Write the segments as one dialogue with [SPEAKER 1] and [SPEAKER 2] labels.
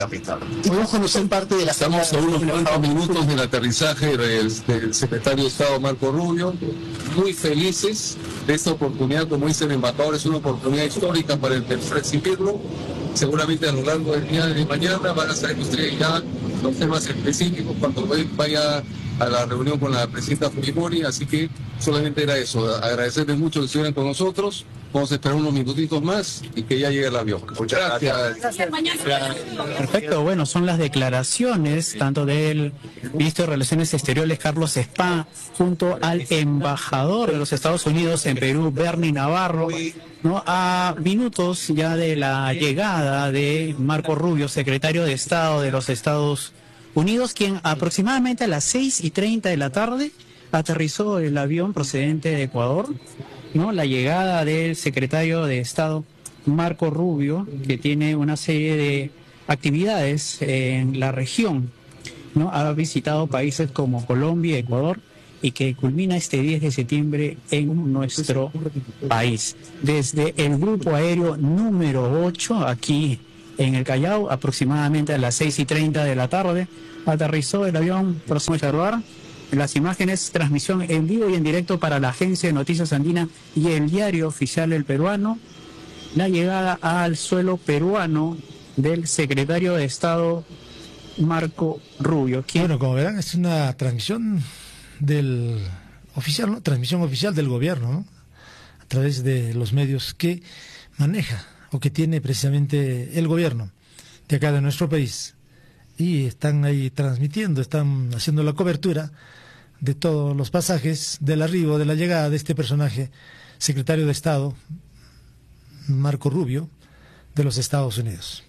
[SPEAKER 1] capital.
[SPEAKER 2] Podemos conocer parte de la...
[SPEAKER 1] Estamos a unos cuantos minutos del aterrizaje del secretario de Estado Marco Rubio, muy felices de esta oportunidad. Como dice el embajador, es una oportunidad histórica para el recibirlo. Seguramente a lo largo del día de mañana van a saber ustedes ya los temas específicos cuando vaya a la reunión con la presidenta Fujimori, así que solamente era eso, agradecerles mucho que estuvieran con nosotros. Vamos a esperar unos minutitos más y que ya llegue el avión. Muchas gracias.
[SPEAKER 3] Perfecto, bueno, son las declaraciones tanto del ministro de Relaciones Exteriores, Carlos Spa, junto al embajador de los Estados Unidos en Perú, Bernie Navarro, ¿no? A minutos ya de la llegada de Marco Rubio, secretario de Estado de los Estados Unidos, quien aproximadamente a las 6:30 de la tarde aterrizó el avión procedente de Ecuador, ¿no? La llegada del secretario de Estado Marco Rubio, que tiene una serie de actividades en la región, ¿no? Ha visitado países como Colombia, Ecuador, y que culmina este 10 de septiembre en nuestro país. Desde el grupo aéreo número 8, aquí en el Callao, aproximadamente a las 6:30 de la tarde, aterrizó el avión. Próximo a observar las imágenes, transmisión en vivo y en directo para la Agencia de Noticias Andina y el Diario Oficial El Peruano, la llegada al suelo peruano del secretario de Estado Marco Rubio.
[SPEAKER 4] Bueno, como verán, es una transmisión del oficial, ¿no? Transmisión oficial del gobierno, ¿no? A través de los medios que maneja o que tiene precisamente el gobierno de acá de nuestro país. Y están ahí transmitiendo, están haciendo la cobertura de todos los pasajes del arribo, de la llegada de este personaje, secretario de Estado, Marco Rubio, de los Estados Unidos.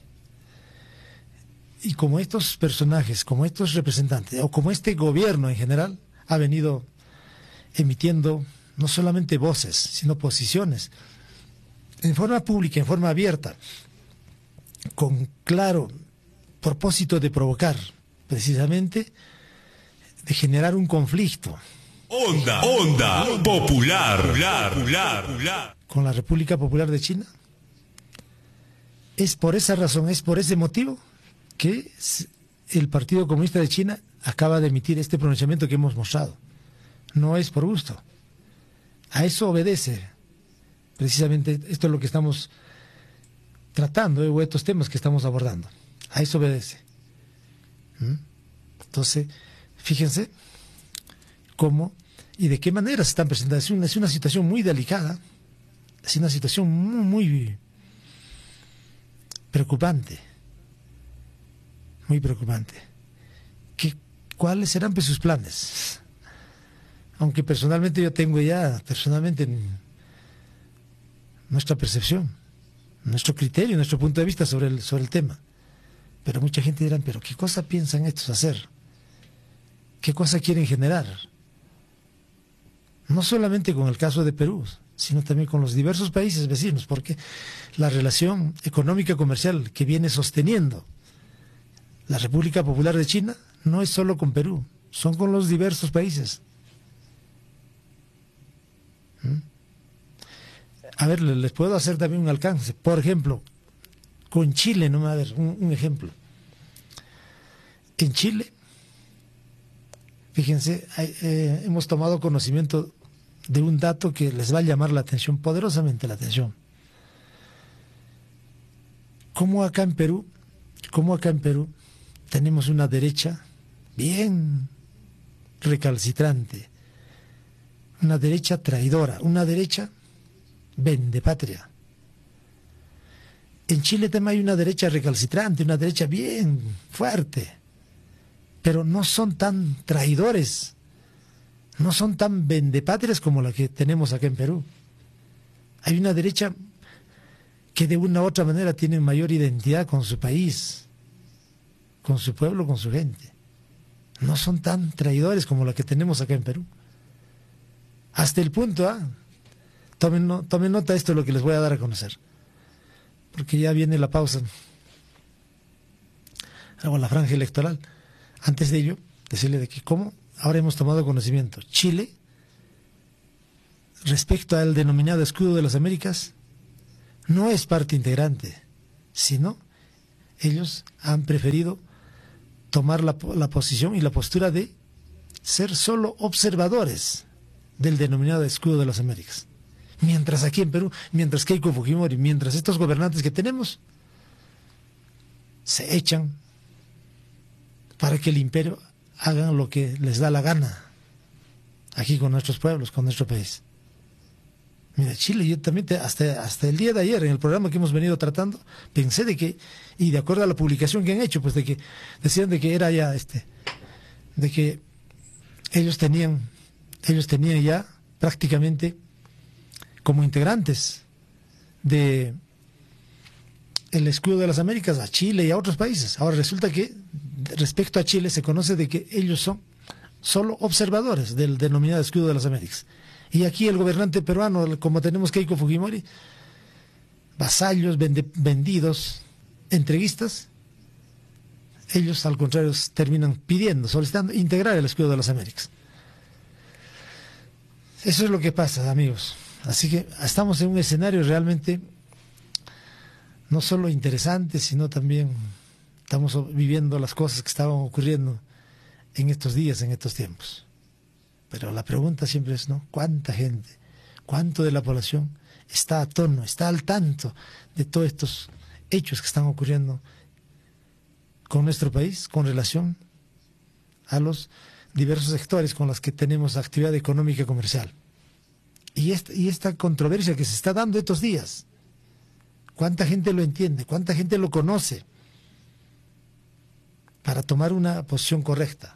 [SPEAKER 4] Y como estos personajes, como estos representantes, o como este gobierno en general, ha venido emitiendo no solamente voces, sino posiciones, en forma pública, en forma abierta, con claro propósito de provocar, precisamente, de generar un conflicto.
[SPEAKER 5] Onda Popular.
[SPEAKER 4] Con la República Popular de China. Es por esa razón, es por ese motivo que el Partido Comunista de China acaba de emitir este pronunciamiento que hemos mostrado. No es por gusto. A eso obedece. Precisamente esto es lo que estamos tratando, o estos temas que estamos abordando. A eso obedece. Entonces, fíjense cómo y de qué manera se están presentando. Es una situación muy delicada, es una situación muy preocupante, muy preocupante. ¿Cuáles serán pues sus planes? Aunque personalmente yo tengo ya, nuestra percepción, nuestro criterio, nuestro punto de vista sobre el tema. Pero mucha gente dirá, pero ¿qué cosa piensan estos hacer? ¿Qué cosa quieren generar? No solamente con el caso de Perú, sino también con los diversos países vecinos, porque la relación económica comercial que viene sosteniendo la República Popular de China no es solo con Perú, son con los diversos países. A ver, les puedo hacer también un alcance. Por ejemplo, con Chile, no a ver, un ejemplo. En Chile, fíjense, hemos tomado conocimiento de un dato que les va a llamar la atención, poderosamente la atención. Como acá en Perú tenemos una derecha bien recalcitrante, una derecha traidora, una derecha vendepatria. En Chile también hay una derecha recalcitrante, una derecha bien fuerte, pero no son tan traidores, no son tan vendepatrias como la que tenemos acá en Perú. Hay una derecha que de una u otra manera tiene mayor identidad con su país, con su pueblo, con su gente. No son tan traidores como la que tenemos acá en Perú. Hasta el punto, tomen nota de esto, lo que les voy a dar a conocer, porque ya viene la pausa, o la franja electoral. Antes de ello, decirle de que como ahora hemos tomado conocimiento, Chile, respecto al denominado escudo de las Américas, no es parte integrante, sino ellos han preferido tomar la posición y la postura de ser solo observadores del denominado escudo de las Américas. Mientras aquí en Perú, mientras Keiko Fujimori, mientras estos gobernantes que tenemos se echan para que el imperio hagan lo que les da la gana aquí con nuestros pueblos, con nuestro país. Mira, Chile, yo también hasta el día de ayer, en el programa que hemos venido tratando, pensé de que, y de acuerdo a la publicación que han hecho, pues de que decían de que era ya de que ellos tenían ya prácticamente como integrantes de el escudo de las Américas a Chile y a otros países. Ahora resulta que respecto a Chile se conoce de que ellos son solo observadores del denominado escudo de las Américas. Y aquí el gobernante peruano, como tenemos Keiko Fujimori, vasallos, vendidos, entreguistas, ellos al contrario terminan pidiendo, solicitando integrar el escudo de las Américas. Eso es lo que pasa, amigos. Así que estamos en un escenario realmente no solo interesante, sino también estamos viviendo las cosas que estaban ocurriendo en estos días, en estos tiempos. Pero la pregunta siempre es, ¿no? ¿Cuánta gente, cuánto de la población está a tono, está al tanto de todos estos hechos que están ocurriendo con nuestro país, con relación a los diversos sectores con los que tenemos actividad económica y comercial? Y esta controversia que se está dando estos días, ¿cuánta gente lo entiende? ¿Cuánta gente lo conoce para tomar una posición correcta?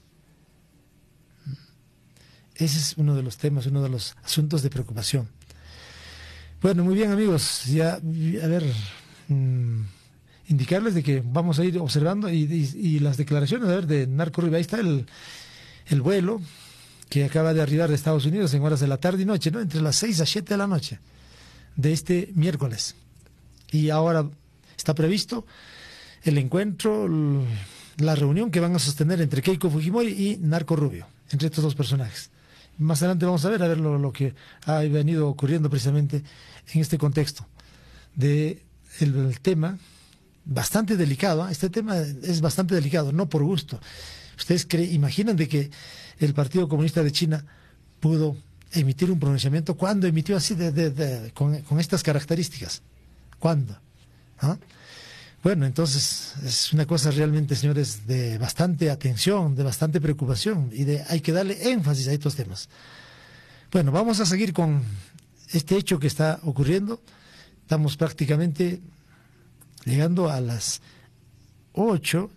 [SPEAKER 4] Ese es uno de los temas, uno de los asuntos de preocupación. Bueno, muy bien, amigos, ya, a ver, indicarles de que vamos a ir observando y las declaraciones, a ver, de Narco Rubio. Ahí está el vuelo que acaba de arribar de Estados Unidos en horas de la tarde y noche, ¿no? Entre las 6 a 7 de la noche de este miércoles. Y ahora está previsto el encuentro, la reunión que van a sostener entre Keiko Fujimori y Narco Rubio, entre estos dos personajes. Más adelante vamos a ver lo que ha venido ocurriendo precisamente en este contexto de el tema bastante delicado. Este tema es bastante delicado, no por gusto. ¿Ustedes imaginan de que el Partido Comunista de China pudo emitir un pronunciamiento? ¿Cuándo emitió así con estas características? ¿Cuándo? ¿Ah? Bueno, entonces es una cosa realmente, señores, de bastante atención, de bastante preocupación y hay que darle énfasis a estos temas. Bueno, vamos a seguir con este hecho que está ocurriendo. Estamos prácticamente llegando a las 8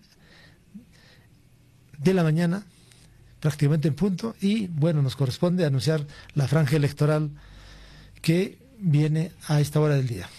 [SPEAKER 4] de la mañana, prácticamente en punto, y bueno, nos corresponde anunciar la franja electoral que viene a esta hora del día.